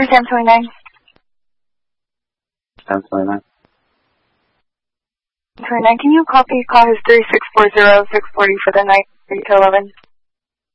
Sam 29. Sam 29. 29, can you copy call his 3640-640 for the night, 3 to 11?